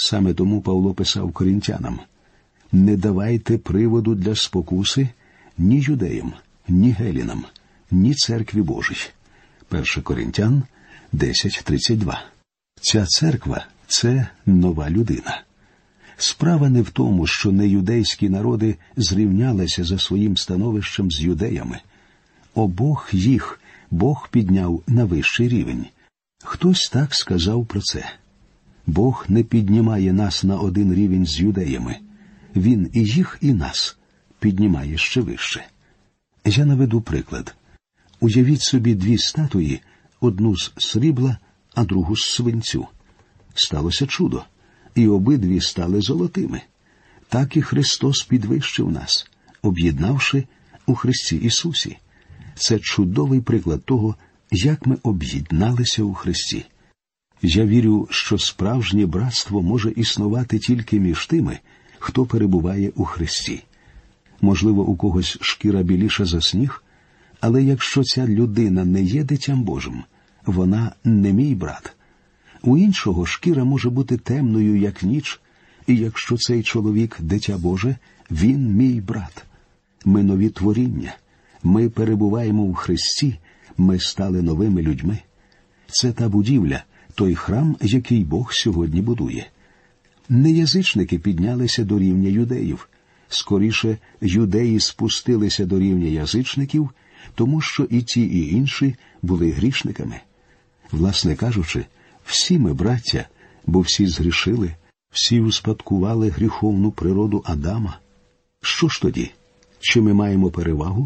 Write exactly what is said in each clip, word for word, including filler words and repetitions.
Саме тому Павло писав коринтянам: «Не давайте приводу для спокуси ні юдеям, ні гелінам, ні церкві Божій». перше Коринтян десять тридцять два. Ця церква – це нова людина. Справа не в тому, що неюдейські народи зрівнялися за своїм становищем з юдеями. Обох їх Бог підняв на вищий рівень. Хтось так сказав про це. Бог не піднімає нас на один рівень з юдеями. Він і їх, і нас піднімає ще вище. Я наведу приклад. Уявіть собі дві статуї, одну з срібла, а другу з свинцю. Сталося чудо, і обидві стали золотими. Так і Христос підвищив нас, об'єднавши у Христі Ісусі. Це чудовий приклад того, як ми об'єдналися у Христі. Я вірю, що справжнє братство може існувати тільки між тими, хто перебуває у Христі. Можливо, у когось шкіра біліша за сніг, але якщо ця людина не є дитям Божим, вона не мій брат. У іншого шкіра може бути темною, як ніч, і якщо цей чоловік – дитя Боже, він мій брат. Ми нові творіння, ми перебуваємо у Христі, ми стали новими людьми. Це та будівля, той храм, який Бог сьогодні будує. Не язичники піднялися до рівня юдеїв. Скоріше, юдеї спустилися до рівня язичників, тому що і ті, і інші були грішниками. Власне кажучи, всі ми браття, бо всі згрішили, всі успадкували гріховну природу Адама. Що ж тоді? Чи ми маємо перевагу?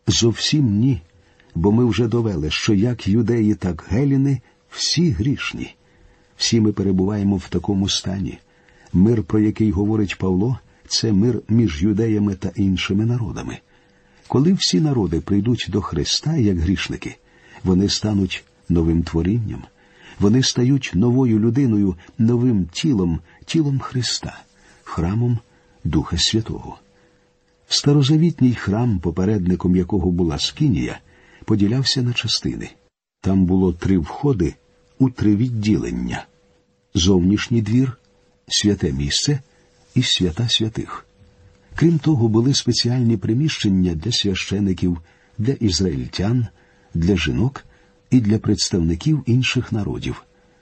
Зовсім ні, бо ми вже довели, що як юдеї, так геліни – всі грішні. Всі ми перебуваємо в такому стані. Мир, про який говорить Павло, це мир між юдеями та іншими народами. Коли всі народи прийдуть до Христа як грішники, вони стануть новим творінням. Вони стають новою людиною, новим тілом, тілом Христа, храмом Духа Святого. Старозавітній храм, попередником якого була Скинія, поділявся на частини. Там було три входи у три відділення. Зовнішній двір, святе місце і свята святих. Крім того, були спеціальні приміщення для священиків, для ізраїльтян, для жінок і для представників інших народів.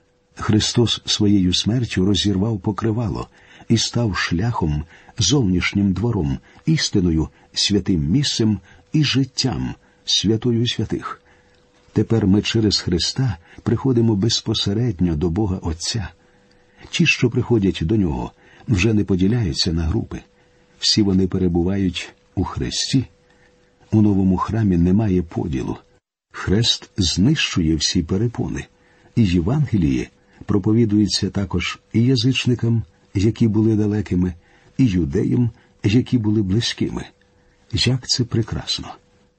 Христос своєю смертю розірвав покривало і став шляхом, зовнішнім двором, істиною, святим місцем і життям, святою святих. Тепер ми через Христа приходимо безпосередньо до Бога Отця. Ті, що приходять до Нього, вже не поділяються на групи. Всі вони перебувають у Христі. У новому храмі немає поділу. Хрест знищує всі перепони. І Євангеліє проповідується також і язичникам, які були далекими, і юдеям, які були близькими. Як це прекрасно!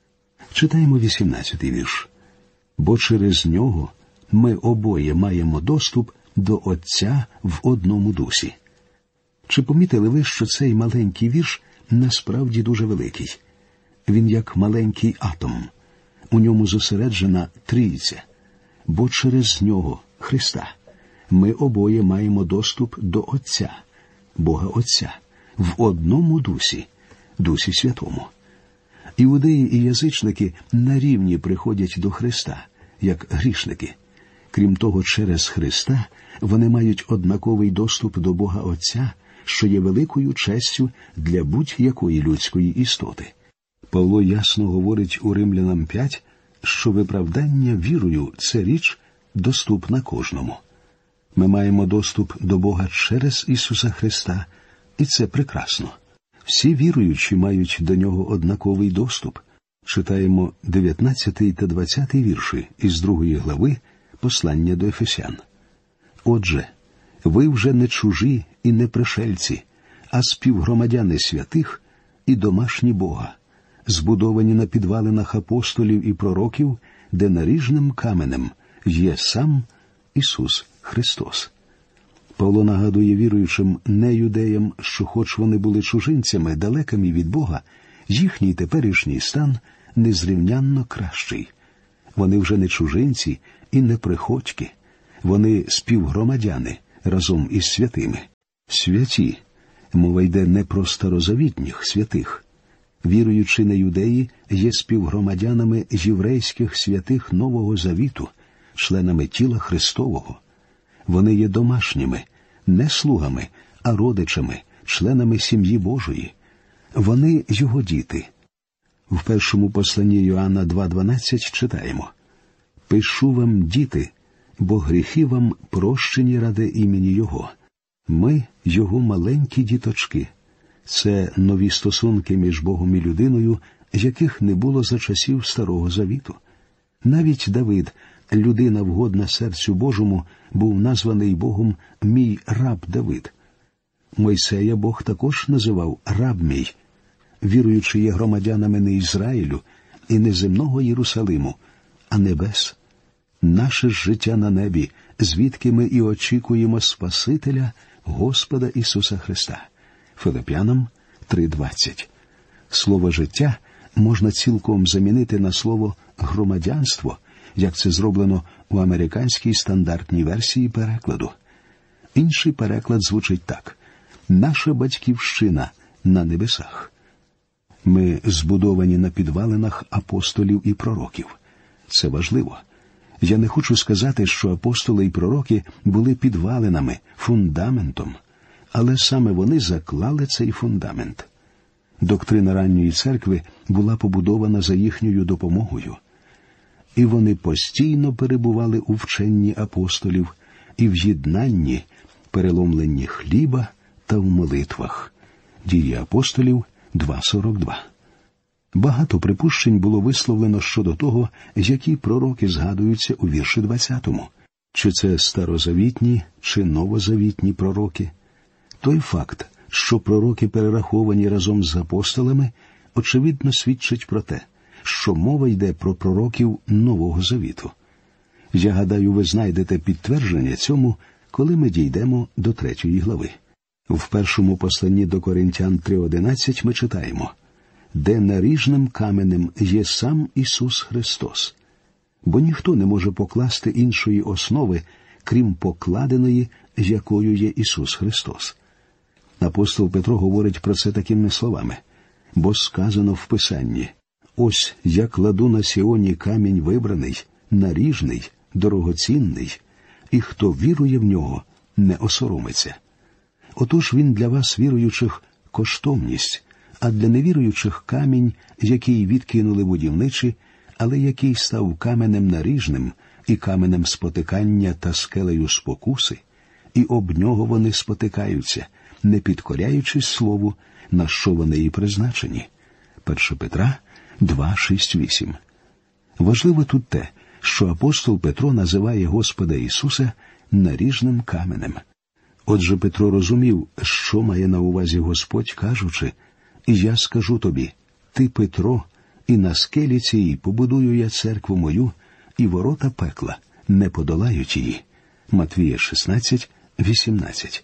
Читаємо вісімнадцятий вірш. «Бо через нього ми обоє маємо доступ до Отця в одному дусі». Чи помітили ви, що цей маленький вірш насправді дуже великий? Він як маленький атом. У ньому зосереджена трійця. Бо через нього, Христа, ми обоє маємо доступ до Отця, Бога Отця, в одному дусі, Дусі Святому. Іудеї і язичники на рівні приходять до Христа, як грішники. Крім того, через Христа вони мають однаковий доступ до Бога Отця, що є великою честю для будь-якої людської істоти. Павло ясно говорить у Римлянам п'ять, що виправдання вірою – це річ, доступна кожному. Ми маємо доступ до Бога через Ісуса Христа, і це прекрасно. Всі віруючі мають до Нього однаковий доступ. Читаємо дев'ятнадцятий та двадцятий вірші із другої глави послання до Ефесян. «Отже, ви вже не чужі і не пришельці, а співгромадяни святих і домашні Бога, збудовані на підвалинах апостолів і пророків, де наріжним каменем є сам Ісус Христос». Павло нагадує віруючим неюдеям, що хоч вони були чужинцями, далекими від Бога, їхній теперішній стан незрівнянно кращий. Вони вже не чужинці і не приходьки. Вони співгромадяни разом із святими. Святі. Мова йде не про старозавітніх святих. Віруючи на юдеї, є співгромадянами єврейських святих Нового Завіту, членами тіла Христового. Вони є домашніми, не слугами, а родичами, членами сім'ї Божої. Вони його діти. В першому посланні Йоанна два дванадцять читаємо: «Пишу вам, діти, бо гріхи вам прощені ради імені Його. Ми – Його маленькі діточки». Це нові стосунки між Богом і людиною, яких не було за часів Старого Завіту. Навіть Давид, людина вгодна серцю Божому, був названий Богом «мій раб Давид». Мойсея Бог також називав «раб мій». Віруючи є громадянами не Ізраїлю і не земного Єрусалиму, а небес. Наше ж життя на небі, звідки ми і очікуємо Спасителя, Господа Ісуса Христа. Филип'янам три двадцять. Слово «життя» можна цілком замінити на слово «громадянство», як це зроблено у американській стандартній версії перекладу. Інший переклад звучить так: «Наша батьківщина на небесах». Ми збудовані на підвалинах апостолів і пророків. Це важливо. Я не хочу сказати, що апостоли і пророки були підвалинами, фундаментом, але саме вони заклали цей фундамент. Доктрина ранньої церкви була побудована за їхньою допомогою. І вони постійно перебували у вченні апостолів і в єднанні, переломленні хліба та в молитвах. Дії апостолів два сорок два. Багато припущень було висловлено щодо того, які пророки згадуються у вірші двадцятому. Чи це старозавітні, чи новозавітні пророки. Той факт, що пророки перераховані разом з апостолами, очевидно свідчить про те, що мова йде про пророків Нового Завіту. Я гадаю, ви знайдете підтвердження цьому, коли ми дійдемо до третьої глави. В першому посланні до Коринтян три одинадцять ми читаємо: «Де наріжним каменем є сам Ісус Христос, бо ніхто не може покласти іншої основи, крім покладеної, якою є Ісус Христос». Апостол Петро говорить про це такими словами: «Бо сказано в Писанні: ось я кладу на Сіоні камінь вибраний, наріжний, дорогоцінний, і хто вірує в нього, не осоромиться». Отож він для вас, віруючих, коштовність, а для невіруючих камінь, який відкинули будівничі, але який став каменем наріжним і каменем спотикання та скелею спокуси, і об нього вони спотикаються, не підкоряючись слову, на що вони і призначені. перше Петра два шість вісім. Важливо тут те, що апостол Петро називає Господа Ісуса наріжним каменем. Отже, Петро розумів, що має на увазі Господь, кажучи: «І я скажу тобі, ти Петро, і на скелі цій побудую я церкву мою, і ворота пекла не подолають її». Матвія шістнадцять вісімнадцять.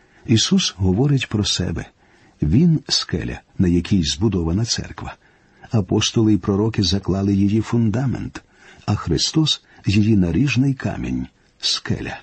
Ісус говорить про себе. Він – скеля, на якій збудована церква. Апостоли й пророки заклали її фундамент, а Христос – її наріжний камінь – скеля,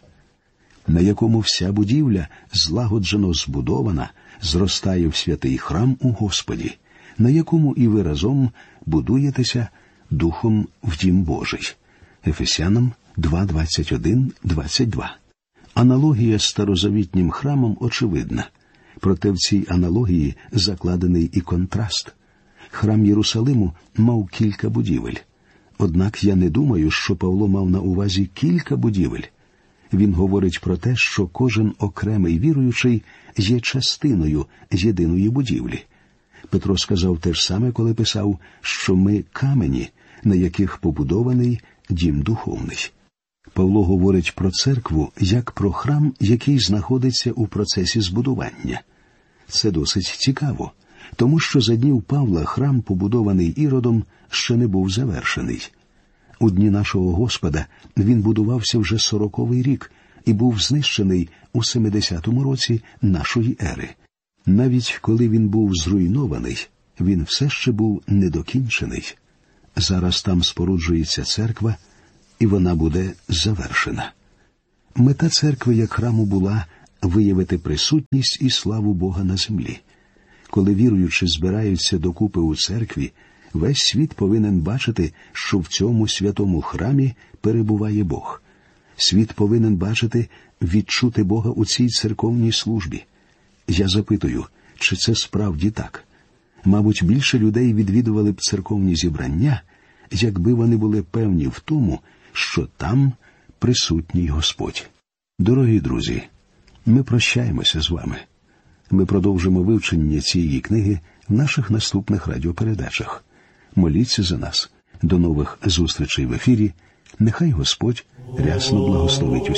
на якому вся будівля злагоджено збудована, зростає в святий храм у Господі, на якому і ви разом будуєтеся Духом в Дім Божий. Ефесянам два двадцять один двадцять два. Аналогія з старозавітнім храмом очевидна. Проте в цій аналогії закладений і контраст. Храм Єрусалиму мав кілька будівель. Однак я не думаю, що Павло мав на увазі кілька будівель. Він говорить про те, що кожен окремий віруючий є частиною єдиної будівлі. Петро сказав те ж саме, коли писав, що ми – камені, на яких побудований дім духовний. Павло говорить про церкву як про храм, який знаходиться у процесі збудування. Це досить цікаво, тому що за днів Павла храм, побудований Іродом, ще не був завершений. У дні нашого Господа він будувався вже сороковий рік і був знищений у семидесятому році нашої ери. Навіть коли він був зруйнований, він все ще був недокінчений. Зараз там споруджується церква, і вона буде завершена. Мета церкви як храму була виявити присутність і славу Бога на землі. Коли віруючі збираються докупи у церкві, весь світ повинен бачити, що в цьому святому храмі перебуває Бог. Світ повинен бачити, відчути Бога у цій церковній службі. Я запитую, чи це справді так? Мабуть, більше людей відвідували б церковні зібрання, якби вони були певні в тому, що там присутній Господь. Дорогі друзі, ми прощаємося з вами. Ми продовжимо вивчення цієї книги в наших наступних радіопередачах. Моліться за нас. До нових зустрічей в ефірі. Нехай Господь рясно благословить усіх.